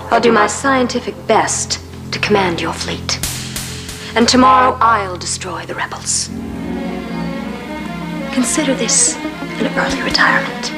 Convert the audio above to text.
I'll do my scientific best to command your fleet. And tomorrow I'll destroy the rebels. Consider this an early retirement.